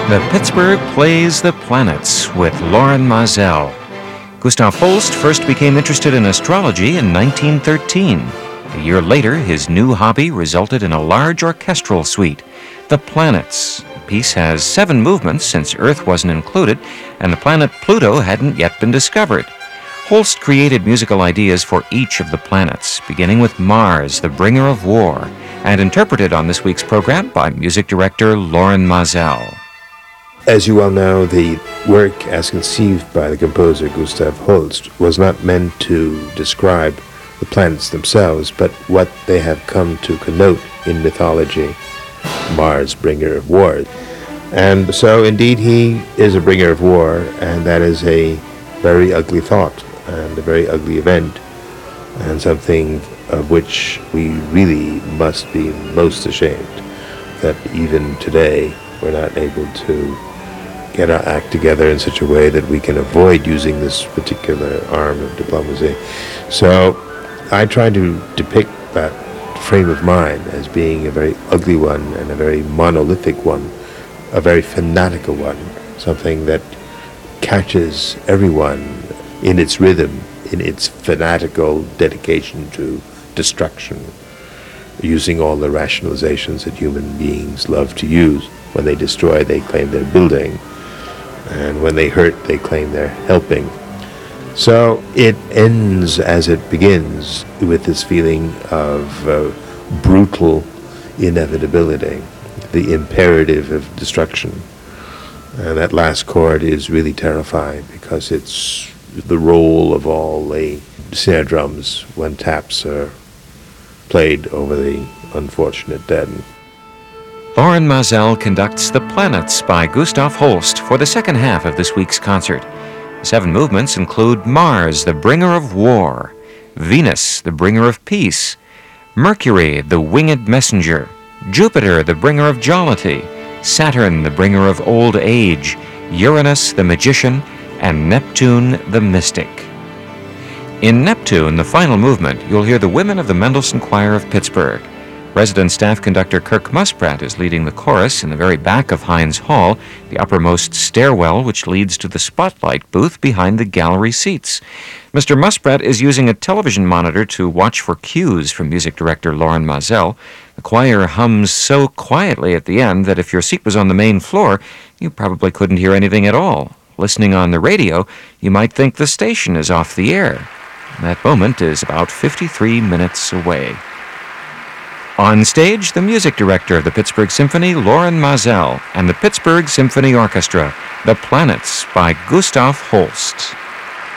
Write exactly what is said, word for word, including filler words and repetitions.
The Pittsburgh Plays the Planets with Loren Maazel. Gustav Holst first became interested in astrology in nineteen thirteen. A year later, his new hobby resulted in a large orchestral suite, The Planets. The piece has seven movements since Earth wasn't included, and the planet Pluto hadn't yet been discovered. Holst created musical ideas for each of the planets, beginning with Mars, the bringer of war, and interpreted on this week's program by music director Loren Maazel. As you well know, the work as conceived by the composer Gustav Holst was not meant to describe the planets themselves, but what they have come to connote in mythology, Mars, bringer of war. And so indeed he is a bringer of war, and that is a very ugly thought and a very ugly event, and something of which we really must be most ashamed, that even today we're not able to get our act together in such a way that we can avoid using this particular arm of diplomacy. So I try to depict that frame of mind as being a very ugly one and a very monolithic one, a very fanatical one, something that catches everyone in its rhythm, in its fanatical dedication to destruction, using all the rationalizations that human beings love to use. When they destroy, they claim they're building, and when they hurt, they claim they're helping. So it ends as it begins, with this feeling of uh, brutal inevitability, the imperative of destruction. And that last chord is really terrifying because it's the role of all the snare drums when taps are played over the unfortunate dead. Loren Maazel conducts The Planets by Gustav Holst for the second half of this week's concert. The seven movements include Mars, the bringer of war, Venus, the bringer of peace, Mercury, the winged messenger, Jupiter, the bringer of jollity, Saturn, the bringer of old age, Uranus, the magician, and Neptune, the mystic. In Neptune, the final movement, you'll hear the women of the Mendelssohn Choir of Pittsburgh. Resident staff conductor Kirk Muspratt is leading the chorus in the very back of Heinz Hall, the uppermost stairwell which leads to the spotlight booth behind the gallery seats. Mister Muspratt is using a television monitor to watch for cues from music director Loren Maazel. The choir hums so quietly at the end that if your seat was on the main floor, you probably couldn't hear anything at all. Listening on the radio, you might think the station is off the air. That moment is about fifty-three minutes away. On stage, the music director of the Pittsburgh Symphony, Loren Maazel, and the Pittsburgh Symphony Orchestra, The Planets by Gustav Holst.